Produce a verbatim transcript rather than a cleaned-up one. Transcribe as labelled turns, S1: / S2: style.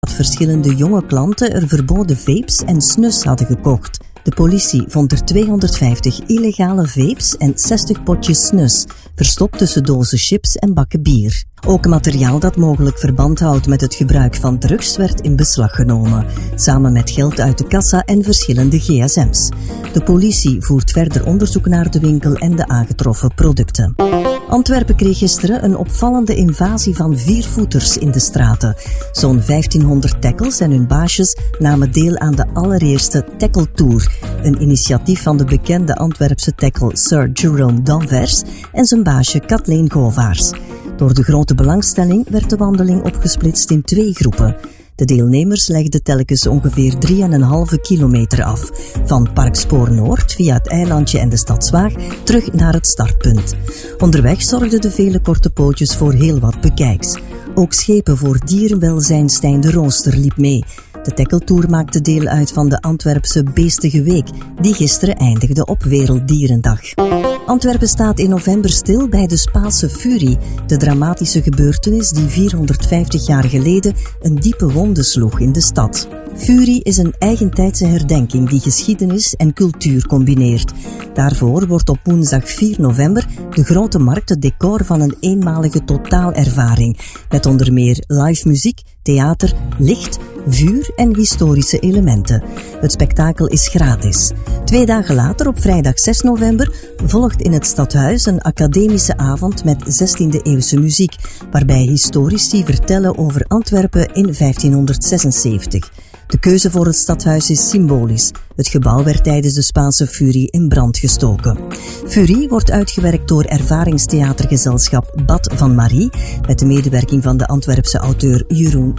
S1: dat verschillende jonge klanten er verboden vapes en snus hadden gekocht. De politie vond er tweehonderdvijftig illegale vapes en zestig potjes snus, verstopt tussen dozen chips en bakken bier. Ook materiaal dat mogelijk verband houdt met het gebruik van drugs werd in beslag genomen, samen met geld uit de kassa en verschillende gsm's. De politie voert verder onderzoek naar de winkel en de aangetroffen producten. Antwerpen kreeg gisteren een opvallende invasie van viervoeters in de straten. Zo'n vijftienhonderd tackles en hun baasjes namen deel aan de allereerste Tackle Tour, een initiatief van de bekende Antwerpse tackle Sir Jerome Danvers en zijn baasje Kathleen Govaars. Door de grote belangstelling werd de wandeling opgesplitst in twee groepen. De deelnemers legden telkens ongeveer drie komma vijf kilometer af, van Parkspoor Noord via het eilandje en de stad Zwaag terug naar het startpunt. Onderweg zorgden de vele korte pootjes voor heel wat bekijks. Ook schepen voor dierenwelzijn Stijn de Rooster liep mee. De Tackle Tour maakte deel uit van de Antwerpse Beestige Week, die gisteren eindigde op Werelddierendag. Antwerpen staat in november stil bij de Spaanse Furie, de dramatische gebeurtenis die vierhonderdvijftig jaar geleden een diepe wonde sloeg in de stad. Furie is een eigentijdse herdenking die geschiedenis en cultuur combineert. Daarvoor wordt op woensdag vier november de Grote Markt het decor van een eenmalige totaalervaring, met onder meer live muziek, theater, licht, vuur en historische elementen. Het spektakel is gratis. Twee dagen later, op vrijdag zes november, volgt in het Stadhuis een academische avond met zestiende-eeuwse muziek, waarbij historici vertellen over Antwerpen in vijftienhonderdzesenzeventig. De keuze voor het stadhuis is symbolisch. Het gebouw werd tijdens de Spaanse Furie in brand gestoken. Furie wordt uitgewerkt door ervaringstheatergezelschap Bad van Marie, met de medewerking van de Antwerpse auteur Jeroen